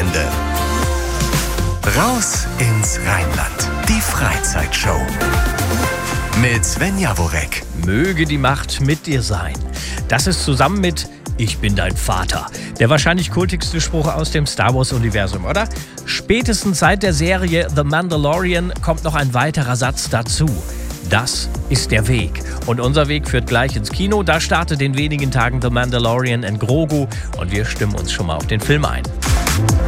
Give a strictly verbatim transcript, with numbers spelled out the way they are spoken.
Stunde. Raus ins Rheinland. Die Freizeitshow. Mit Sven Jaworek. Möge die Macht mit dir sein. Das ist zusammen mit Ich bin dein Vater der wahrscheinlich kultigste Spruch aus dem Star Wars-Universum, oder? Spätestens seit der Serie The Mandalorian kommt noch ein weiterer Satz dazu. Das ist der Weg. Und unser Weg führt gleich ins Kino. Da startet in wenigen Tagen The Mandalorian in Grogu und wir stimmen uns schon mal auf den Film ein.